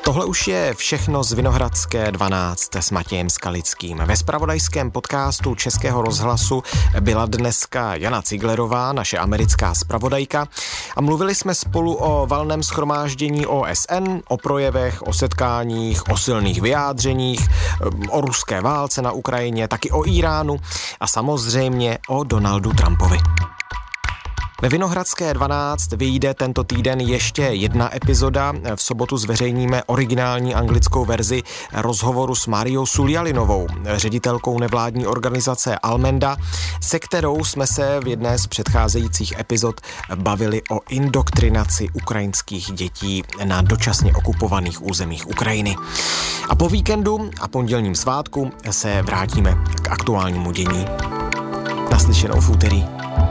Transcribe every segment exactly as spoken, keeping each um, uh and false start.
Tohle už je všechno z Vinohradské dvanáct s Matějem Skalickým. Ve zpravodajském podcastu Českého rozhlasu byla dneska Jana Ciglerová, naše americká zpravodajka, a mluvili jsme spolu o valném shromáždění O S N, o projevech, o setkáních, o silných vyjádřeních, o ruské válce na Ukrajině, taky o Íránu a samozřejmě o Donaldu Trumpovi. Ve Vinohradské dvanáct vyjde tento týden ještě jedna epizoda. V sobotu zveřejníme originální anglickou verzi rozhovoru s Mariou Suljalinovou, ředitelkou nevládní organizace Almenda, se kterou jsme se v jedné z předcházejících epizod bavili o indoktrinaci ukrajinských dětí na dočasně okupovaných územích Ukrajiny. A po víkendu a pondělním svátku se vrátíme k aktuálnímu dění. Naslyšenou v úterý.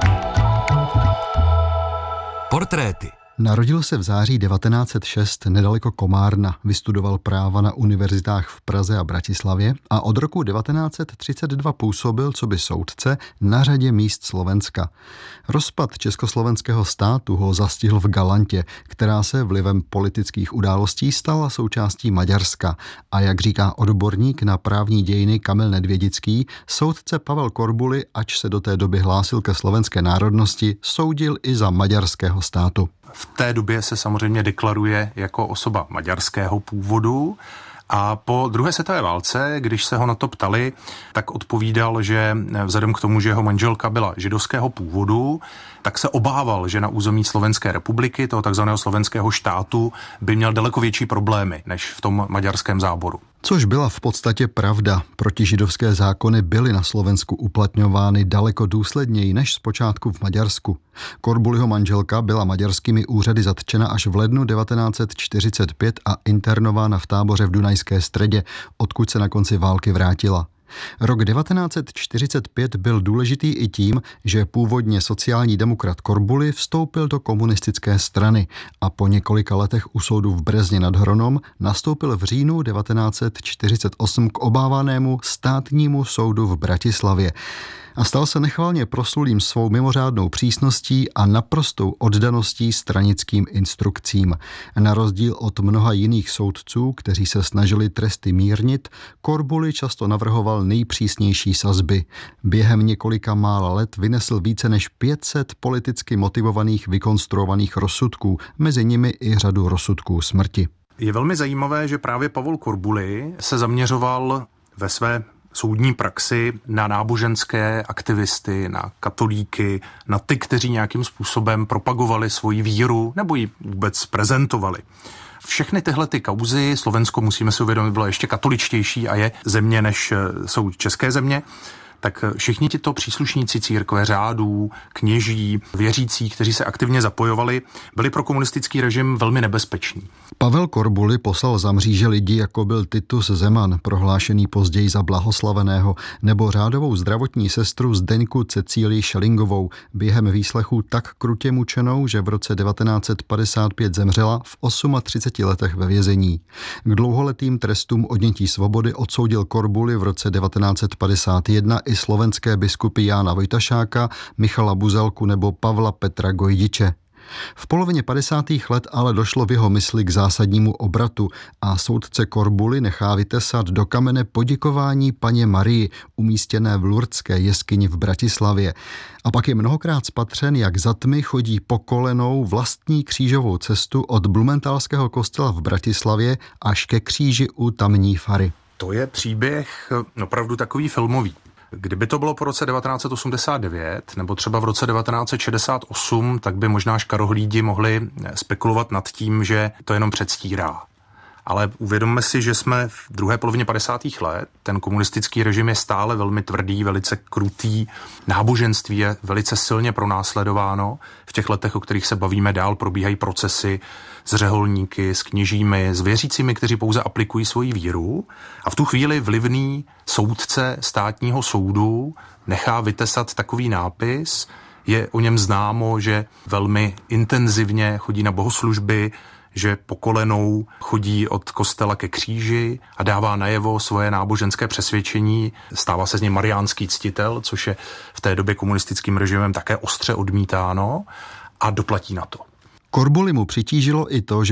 Portréty. Narodil se v září devatenáct set šest nedaleko Komárna, vystudoval práva na univerzitách v Praze a Bratislavě a od roku devatenáct set třicet dva působil coby soudce na řadě míst Slovenska. Rozpad československého státu ho zastihl v Galantě, která se vlivem politických událostí stala součástí Maďarska. A jak říká odborník na právní dějiny Kamil Nedvědický, soudce Pavel Korbuli, ač se do té doby hlásil ke slovenské národnosti, soudil i za maďarského státu. V té době se samozřejmě deklaruje jako osoba maďarského původu a po druhé světové válce, když se ho na to ptali, tak odpovídal, že vzhledem k tomu, že jeho manželka byla židovského původu, tak se obával, že na území Slovenské republiky, toho takzvaného slovenského štátu, by měl daleko větší problémy než v tom maďarském záboru. Což byla v podstatě pravda. Protižidovské zákony byly na Slovensku uplatňovány daleko důsledněji než zpočátku v Maďarsku. Korbuliho manželka byla maďarskými úřady zatčena až v lednu devatenáct set čtyřicet pět a internována v táboře v Dunajské Středě, odkud se na konci války vrátila. Rok devatenáct set čtyřicet pět byl důležitý i tím, že původně sociální demokrat Korbuli vstoupil do komunistické strany a po několika letech u soudu v Brezně nad Hronom nastoupil v říjnu devatenáct set čtyřicet osm k obávanému státnímu soudu v Bratislavě. A stal se nechvalně proslulým svou mimořádnou přísností a naprostou oddaností stranickým instrukcím. Na rozdíl od mnoha jiných soudců, kteří se snažili tresty mírnit, Korbuli často navrhoval nejpřísnější sazby. Během několika mála let vynesl více než pět set politicky motivovaných vykonstruovaných rozsudků, mezi nimi i řadu rozsudků smrti. Je velmi zajímavé, že právě Pavel Korbuli se zaměřoval ve své soudní praxi na náboženské aktivisty, na katolíky, na ty, kteří nějakým způsobem propagovali svoji víru nebo ji vůbec prezentovali. Všechny tyhle ty kauzy, Slovensko, musíme si uvědomit, bylo ještě katoličtější a je země, než jsou české země, tak všichni tito příslušníci církve, řádů, kněží, věřící, kteří se aktivně zapojovali, byli pro komunistický režim velmi nebezpeční. Pavel Korbuli poslal za mříže lidi, jako byl Titus Zeman, prohlášený později za blahoslaveného, nebo řádovou zdravotní sestru Zdeňku Cecílii Šelingovou, během výslechu tak krutě mučenou, že v roce devatenáct set padesát pět zemřela v třiceti osmi letech ve vězení. K dlouholetým trestům odnětí svobody odsoudil Korbuli v roce devatenáct set padesát jedna i slovenské biskupy Jána Vojtašáka, Michala Buzelku nebo Pavla Petra Gojdiče. V polovině padesátých let ale došlo v jeho mysli k zásadnímu obratu a soudce Korbuli nechá vytesat do kamene poděkování paně Marii, umístěné v Lurdské jeskyni v Bratislavě. A pak je mnohokrát spatřen, jak za tmy chodí po kolenou vlastní křížovou cestu od Blumentálského kostela v Bratislavě až ke kříži u tamní fary. To je příběh opravdu takový filmový. Kdyby to bylo po roce devatenáct set osmdesát devět nebo třeba v roce devatenáct set šedesát osm, tak by možná škarohlídi mohli spekulovat nad tím, že to jenom předstírá. Ale uvědomme si, že jsme v druhé polovině padesátých let, ten komunistický režim je stále velmi tvrdý, velice krutý, náboženství je velice silně pronásledováno. V těch letech, o kterých se bavíme dál, probíhají procesy s řeholníky, s kněžími, s věřícími, kteří pouze aplikují svoji víru. A v tu chvíli vlivný soudce státního soudu nechá vytesat takový nápis. Je o něm známo, že velmi intenzivně chodí na bohoslužby, že po kolenou chodí od kostela ke kříži a dává najevo svoje náboženské přesvědčení. Stává se z něj mariánský ctitel, což je v té době komunistickým režimem také ostře odmítáno, a doplatí na to. Korbuli mu přitížilo i to, že